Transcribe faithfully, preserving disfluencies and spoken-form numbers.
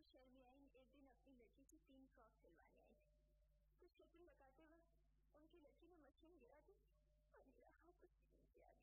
शर्मियाई एक दिन अपनी लड़की की तीन फ्रॉक सिलवाने आई थी। कुछ शक्ल लगाते वक्त उनकी लड़की ने मशीन गिरा दी और मेरा हाथ उस छीन गया